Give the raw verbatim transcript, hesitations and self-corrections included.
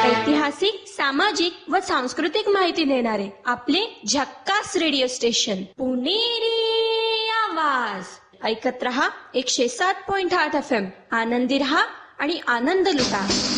ऐतिहासिक, सामाजिक व सांस्कृतिक माहिती देणारे आपले झक्कास रेडिओ स्टेशन पुणेरी आवाज. ऐकत रहा एकशे सात पॉइंट आठ एफ एम. आनंदी रहा आणि आनंद लुटा.